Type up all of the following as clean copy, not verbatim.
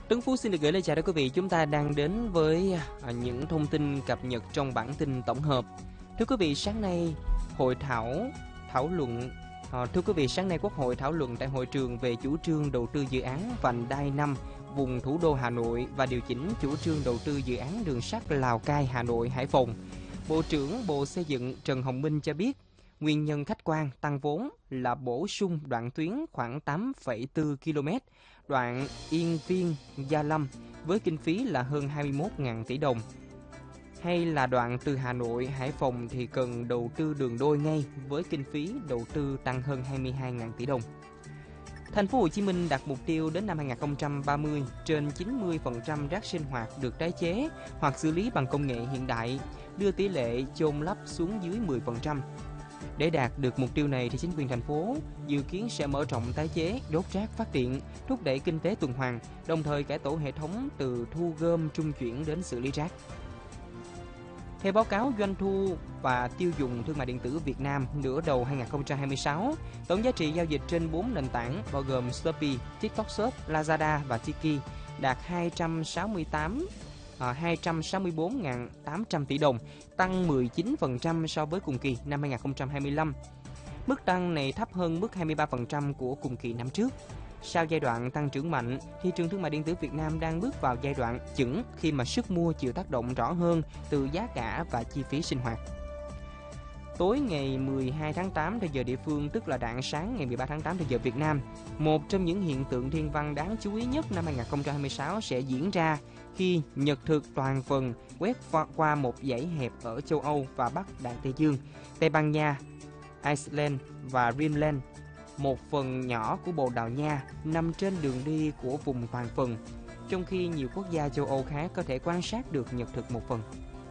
Tuấn Phú xin được gửi lời chào đến quý vị. Chúng ta đang đến với những thông tin cập nhật trong bản tin tổng hợp. Thưa quý vị, sáng nay sáng nay Quốc hội thảo luận tại hội trường về chủ trương đầu tư dự án vành đai 5 vùng thủ đô Hà Nội và điều chỉnh chủ trương đầu tư dự án đường sắt Lào Cai, Hà Nội, Hải Phòng. Bộ trưởng Bộ Xây dựng Trần Hồng Minh cho biết, nguyên nhân khách quan tăng vốn là bổ sung đoạn tuyến khoảng 8,4 km, đoạn Yên Viên - Gia Lâm với kinh phí là hơn 21.000 tỷ đồng. Hay là đoạn từ Hà Nội - Hải Phòng thì cần đầu tư đường đôi ngay với kinh phí đầu tư tăng hơn 22.000 tỷ đồng. Thành phố Hồ Chí Minh đặt mục tiêu đến năm 2030 trên 90% rác sinh hoạt được tái chế hoặc xử lý bằng công nghệ hiện đại, đưa tỷ lệ chôn lấp xuống dưới 10%. Để đạt được mục tiêu này thì chính quyền thành phố dự kiến sẽ mở rộng tái chế, đốt rác phát điện, thúc đẩy kinh tế tuần hoàn, đồng thời cải tổ hệ thống từ thu gom trung chuyển đến xử lý rác. Theo báo cáo doanh thu và tiêu dùng thương mại điện tử Việt Nam nửa đầu 2026, tổng giá trị giao dịch trên 4 nền tảng bao gồm Shopee, TikTok Shop, Lazada và Tiki đạt 264.800 tỷ đồng, tăng 19% so với cùng kỳ năm 2025. Mức tăng này thấp hơn mức 23% của cùng kỳ năm trước. Sau giai đoạn tăng trưởng mạnh, thị trường thương mại điện tử Việt Nam đang bước vào giai đoạn chững khi mà sức mua chịu tác động rõ hơn từ giá cả và chi phí sinh hoạt. Tối ngày 12 tháng 8 theo giờ địa phương, tức là rạng sáng ngày 13 tháng 8 theo giờ Việt Nam, một trong những hiện tượng thiên văn đáng chú ý nhất năm 2026 sẽ diễn ra khi nhật thực toàn phần quét qua một dãy hẹp ở châu Âu và Bắc Đại Tây Dương, Tây Ban Nha, Iceland và Greenland. Một phần nhỏ của Bồ Đào Nha nằm trên đường đi của vùng toàn phần, trong khi nhiều quốc gia châu Âu khác có thể quan sát được nhật thực một phần.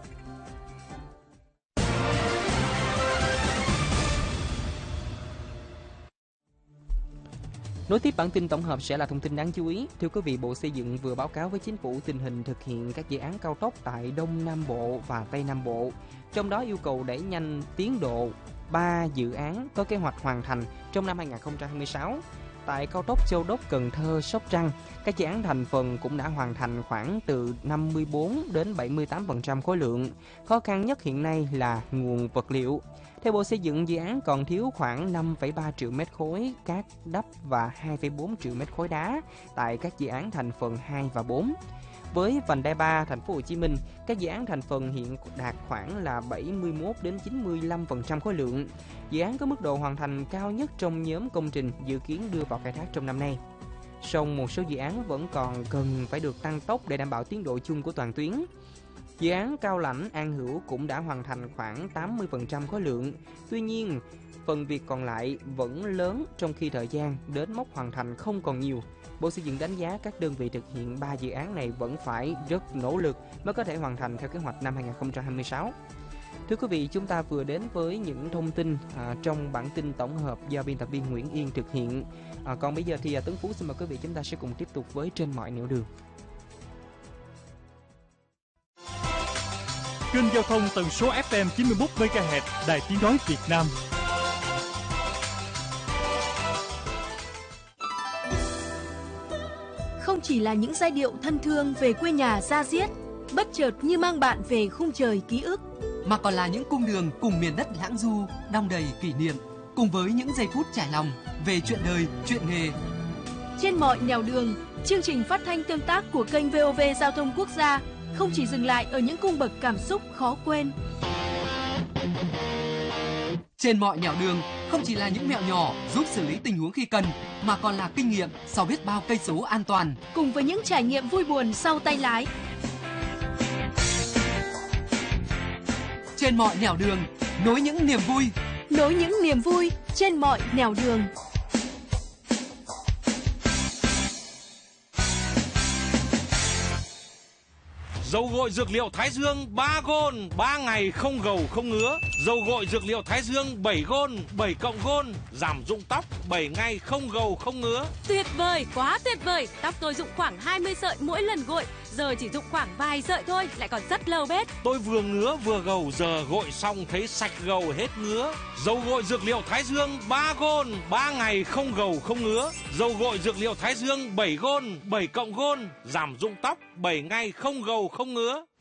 Nối tiếp bản tin tổng hợp sẽ là thông tin đáng chú ý. Thưa quý vị, Bộ Xây dựng vừa báo cáo với Chính phủ tình hình thực hiện các dự án cao tốc tại Đông Nam Bộ và Tây Nam Bộ, trong đó yêu cầu đẩy nhanh tiến độ 3 dự án có kế hoạch hoàn thành trong năm 2026. Tại cao tốc Châu Đốc - Cần Thơ - Sóc Trăng, các dự án thành phần cũng đã hoàn thành khoảng từ 54 đến 78% khối lượng. Khó khăn nhất hiện nay là nguồn vật liệu. Theo Bộ Xây dựng, dự án còn thiếu khoảng 5,3 triệu mét khối cát đắp và 2,4 triệu mét khối đá tại các dự án thành phần 2 và 4. Với vành đai 3 thành phố Hồ Chí Minh, các dự án thành phần hiện đạt khoảng là 71 đến 95% khối lượng. Dự án có mức độ hoàn thành cao nhất trong nhóm công trình dự kiến đưa vào khai thác trong năm nay. Song một số dự án vẫn còn cần phải được tăng tốc để đảm bảo tiến độ chung của toàn tuyến. Dự án Cao Lãnh - An Hữu cũng đã hoàn thành khoảng 80% khối lượng. Tuy nhiên, phần việc còn lại vẫn lớn trong khi thời gian đến mốc hoàn thành không còn nhiều. Bộ Xây dựng đánh giá các đơn vị thực hiện 3 dự án này vẫn phải rất nỗ lực mới có thể hoàn thành theo kế hoạch năm 2026. Thưa quý vị, chúng ta vừa đến với những thông tin trong bản tin tổng hợp do biên tập viên Nguyễn Yên thực hiện. Còn bây giờ thì Tuấn Phú xin mời quý vị chúng ta sẽ cùng tiếp tục với Trên Mọi Nẻo Đường. Kênh giao thông tần số FM 91 MHz, Đài Tiếng nói Việt Nam. Không chỉ là những giai điệu thân thương về quê nhà da diết, bất chợt như mang bạn về khung trời ký ức, mà còn là những cung đường cùng miền đất lãng du, đong đầy kỷ niệm, cùng với những giây phút trải lòng về chuyện đời, chuyện nghề. Trên Mọi Nẻo Đường, chương trình phát thanh tương tác của kênh VOV Giao thông Quốc gia không chỉ dừng lại ở những cung bậc cảm xúc khó quên. Trên Mọi Nẻo Đường không chỉ là những mẹo nhỏ giúp xử lý tình huống khi cần, mà còn là kinh nghiệm sau biết bao cây số an toàn, cùng với những trải nghiệm vui buồn sau tay lái. Trên Mọi Nẻo Đường, nối những niềm vui trên mọi nẻo đường. Dầu gội dược liệu Thái Dương 3 gôn, 3 ngày không gầu không ngứa. Dầu gội dược liệu Thái Dương 7 gôn, 7 cộng gôn, giảm rụng tóc 7 ngày không gầu không ngứa. Tuyệt vời, quá tuyệt vời. Tóc tôi rụng khoảng 20 sợi mỗi lần gội. Giờ chỉ dụng khoảng vài sợi thôi, lại còn rất lâu bết. Tôi vừa ngứa vừa gầu, giờ gội xong thấy sạch gầu hết ngứa. Dầu gội dược liệu Thái Dương 3 gôn, 3 ngày không gầu không ngứa. Dầu gội dược liệu Thái Dương 7 gôn, 7 cộng gôn, giảm rụng tóc 7 ngày không gầu không ngứa.